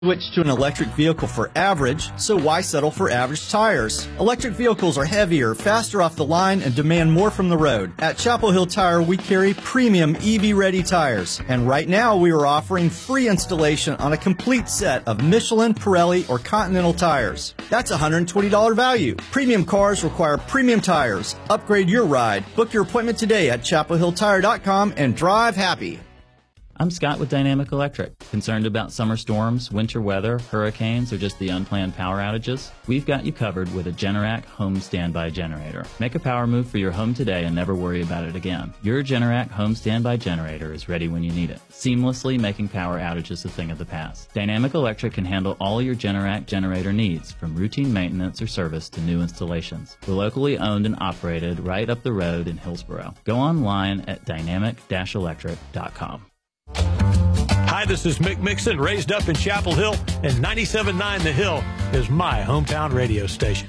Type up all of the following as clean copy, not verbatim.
Switch to an electric vehicle for average, so why settle for average tires? Electric vehicles are heavier, faster off the line, and demand more from the road. At Chapel Hill Tire, we carry premium EV-ready tires. And right now, we are offering free installation on a complete set of Michelin, Pirelli, or Continental tires. That's a $120 value. Premium cars require premium tires. Upgrade your ride. Book your appointment today at chapelhilltire.com and drive happy. I'm Scott with Dynamic Electric. Concerned about summer storms, winter weather, hurricanes, or just the unplanned power outages? We've got you covered with a Generac home standby generator. Make a power move for your home today and never worry about it again. Your Generac home standby generator is ready when you need it, seamlessly making power outages a thing of the past. Dynamic Electric can handle all your Generac generator needs, from routine maintenance or service to new installations. We're locally owned and operated right up the road in Hillsboro. Go online at dynamic-electric.com. Hi, this is Mick Mixon, raised up in Chapel Hill, and 97.9 The Hill is my hometown radio station.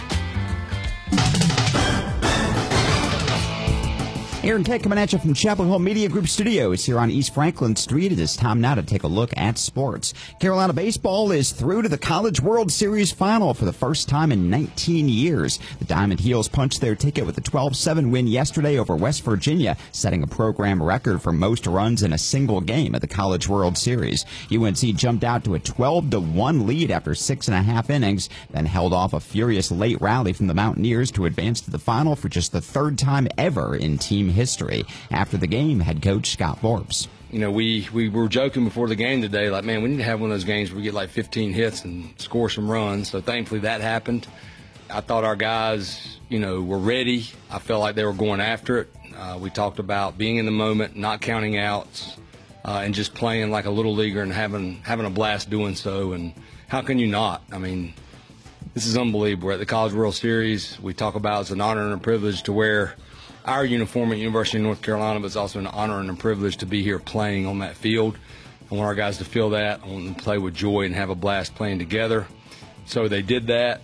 Aaron Keck coming at you from Chapel Hill Media Group Studios here on East Franklin Street. It is time now to take a look at sports. Carolina baseball is through to the College World Series final for the first time in 19 years. The Diamond Heels punched their ticket with a 12-7 win yesterday over West Virginia, setting a program record for most runs in a single game at the College World Series. UNC jumped out to a 12-1 lead after 6.5 innings, then held off a furious late rally from the Mountaineers to advance to the final for just the third time ever in team history. After the game, head coach Scott Forbes. You know, we were joking before the game today, like, man, we need to have one of those games where we get like 15 hits and score some runs. So thankfully that happened. I thought our guys, were ready. I felt like they were going after it. We talked about being in the moment, not counting outs, and just playing like a little leaguer and having a blast doing so. And how can you not? I mean, this is unbelievable. We're at the College World Series. We talk about it's an honor and a privilege to wear our uniform at University of North Carolina, but it's also an honor and a privilege to be here playing on that field. I want our guys to feel that. I want them to play with joy and have a blast playing together. So they did that,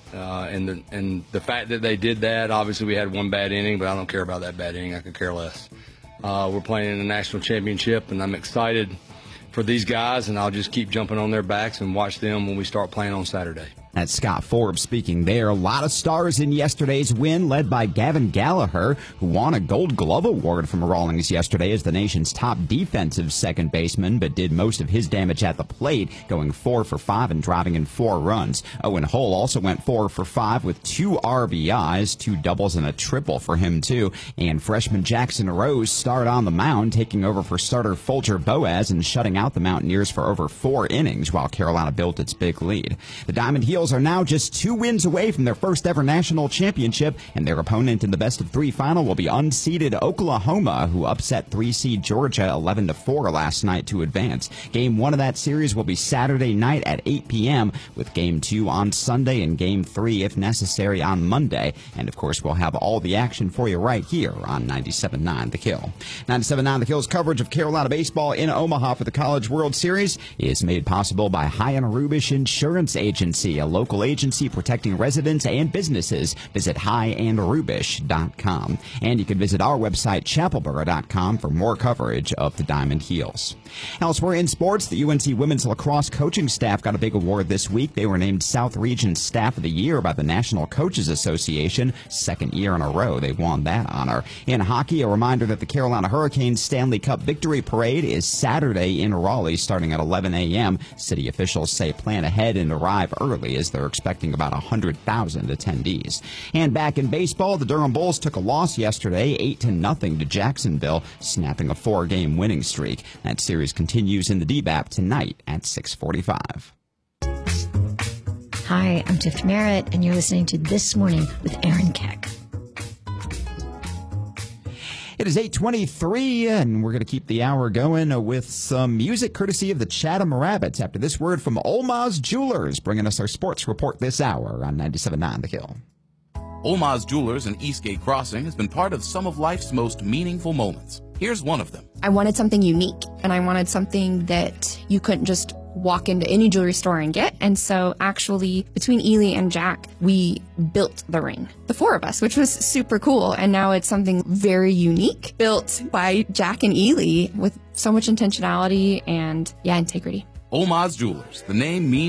and the fact that they did that, obviously we had one bad inning, but I don't care about that bad inning. I could care less. We're playing in the national championship, and I'm excited for these guys, and I'll just keep jumping on their backs and watch them when we start playing on Saturday. That's Scott Forbes speaking there. A lot of stars in yesterday's win, led by Gavin Gallagher, who won a Gold Glove award from Rawlings yesterday as the nation's top defensive second baseman, but did most of his damage at the plate, going 4 for 5 and driving in 4 runs. Owen Hull also went 4 for 5 with 2 RBIs, 2 doubles and a triple for him too. And freshman Jackson Rose started on the mound, taking over for starter Folger Boaz and shutting out the Mountaineers for over 4 innings while Carolina built its big lead. The Diamond Heels are now just 2 wins away from their first ever national championship, and their opponent in the best-of-3 final will be unseeded Oklahoma, who upset 3-seed Georgia 11-4 last night to advance. Game 1 of that series will be Saturday night at 8 p.m., with Game 2 on Sunday and Game 3, if necessary, on Monday. And, of course, we'll have all the action for you right here on 97.9 The Kill. 97.9 The Kill's coverage of Carolina baseball in Omaha for the College World Series is made possible by High and Rubish Insurance Agency, a local agency protecting residents and businesses. Visit highandrubish.com. And you can visit our website, chapelboro.com, for more coverage of the Diamond Heels. Elsewhere in sports, the UNC women's lacrosse coaching staff got a big award this week. They were named South Region Staff of the Year by the National Coaches Association. 2nd year in a row they won that honor. In hockey, a reminder that the Carolina Hurricanes Stanley Cup Victory Parade is Saturday in Raleigh starting at 11 a.m. City officials say plan ahead and arrive early as they're expecting about 100,000 attendees. And back in baseball, the Durham Bulls took a loss yesterday, 8-0 to Jacksonville, snapping a 4-game winning streak. That series continues in the DBAP tonight at 6:45. Hi, I'm Tiff Merritt, and you're listening to This Morning with Aaron Keck. It is 8:23, and we're going to keep the hour going with some music courtesy of the Chatham Rabbits after this word from Olmaz Jewelers, bringing us our sports report this hour on 97.9 The Kill. Olmaz Jewelers in Eastgate Crossing has been part of some of life's most meaningful moments. Here's one of them. I wanted something unique, and I wanted something that you couldn't just walk into any jewelry store and get. And so actually, between Ely and Jack, we built the ring, the 4 of us, which was super cool. And now it's something very unique, built by Jack and Ely with so much intentionality and, integrity. Omaz Jewelers. The name means